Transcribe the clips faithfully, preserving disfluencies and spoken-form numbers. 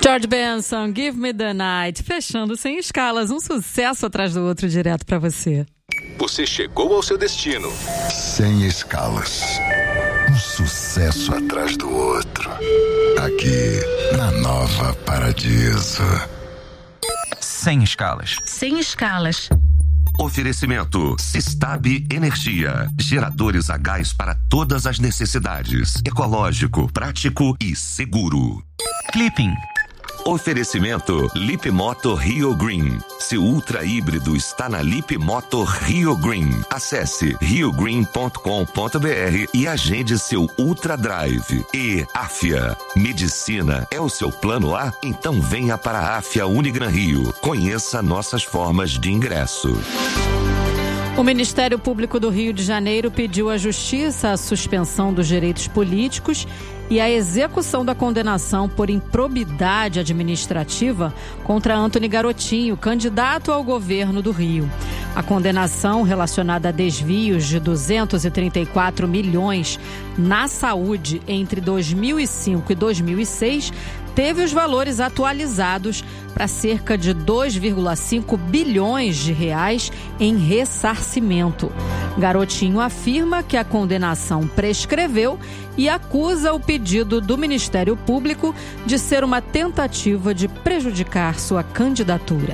George Benson, Give Me the Night, fechando Sem Escalas, um sucesso atrás do outro direto pra você. Você chegou ao seu destino. Sem escalas, um sucesso atrás do outro. Aqui na Nova Paradiso. Sem escalas. Sem escalas. Oferecimento Sistab Energia. Geradores a gás para todas as necessidades. Ecológico, prático e seguro. Clipping. Oferecimento Lip Moto Rio Green. Seu ultra híbrido está na Lip Moto Rio Green. Acesse rio green ponto com ponto b r e agende seu Ultra Drive. E Afia. Medicina é o seu plano A? Então venha para a Afia Unigran Rio. Conheça nossas formas de ingresso. O Ministério Público do Rio de Janeiro pediu à Justiça a suspensão dos direitos políticos e a execução da condenação por improbidade administrativa contra Antony Garotinho, candidato ao governo do Rio. A condenação relacionada a desvios de duzentos e trinta e quatro milhões na saúde entre dois mil e cinco e dois mil e seis teve os valores atualizados para cerca de dois vírgula cinco bilhões de reais em ressarcimento. Garotinho afirma que a condenação prescreveu e acusa o pedido do Ministério Público de ser uma tentativa de prejudicar sua candidatura.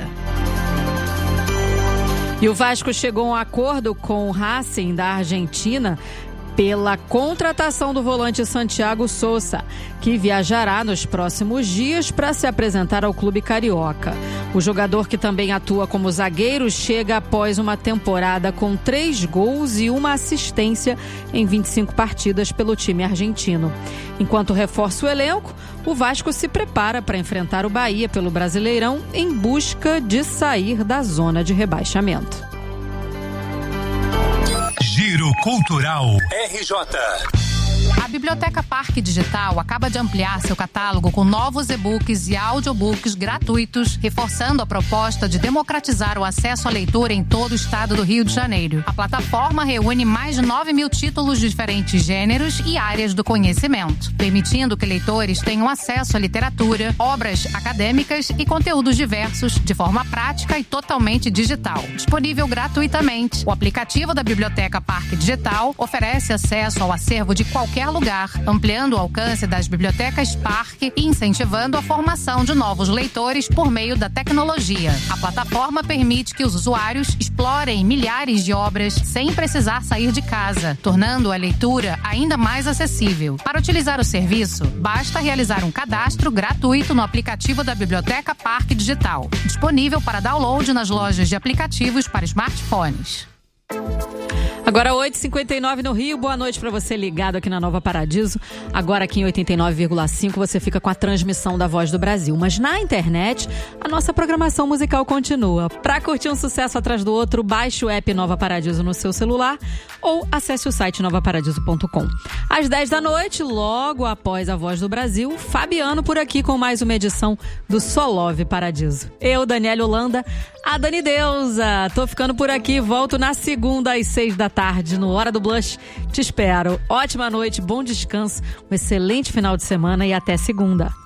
E o Vasco chegou a um acordo com o Racing da Argentina pela contratação do volante Santiago Sousa, que viajará nos próximos dias para se apresentar ao clube carioca. O jogador, que também atua como zagueiro, chega após uma temporada com três gols e uma assistência em vinte e cinco partidas pelo time argentino. Enquanto reforça o elenco, o Vasco se prepara para enfrentar o Bahia pelo Brasileirão em busca de sair da zona de rebaixamento. Giro Cultural R J. A Biblioteca Parque Digital acaba de ampliar seu catálogo com novos e-books e audiobooks gratuitos, reforçando a proposta de democratizar o acesso à leitura em todo o estado do Rio de Janeiro. A plataforma reúne mais de nove mil títulos de diferentes gêneros e áreas do conhecimento, permitindo que leitores tenham acesso à literatura, obras acadêmicas e conteúdos diversos de forma prática e totalmente digital. Disponível gratuitamente, o aplicativo da Biblioteca Parque Digital oferece acesso ao acervo de qualquer lugar, ampliando o alcance das bibliotecas Parque e incentivando a formação de novos leitores por meio da tecnologia. A plataforma permite que os usuários explorem milhares de obras sem precisar sair de casa, tornando a leitura ainda mais acessível. Para utilizar o serviço, basta realizar um cadastro gratuito no aplicativo da Biblioteca Parque Digital, disponível para download nas lojas de aplicativos para smartphones. Agora oito e cinquenta e nove no Rio, boa noite para você ligado aqui na Nova Paradiso. Agora aqui em oitenta e nove vírgula cinco você fica com a transmissão da Voz do Brasil. Mas na internet, a nossa programação musical continua. Para curtir um sucesso atrás do outro, baixe o app Nova Paradiso no seu celular ou acesse o site nova paradiso ponto com. Às dez da noite, logo após a Voz do Brasil, Fabiano por aqui com mais uma edição do Solove Paradiso. Eu, Daniela Holanda, a Dani Deusa. Tô ficando por aqui, volto na segunda às seis da tarde, no Hora do Blush. Te espero. Ótima noite, bom descanso, um excelente final de semana e até segunda.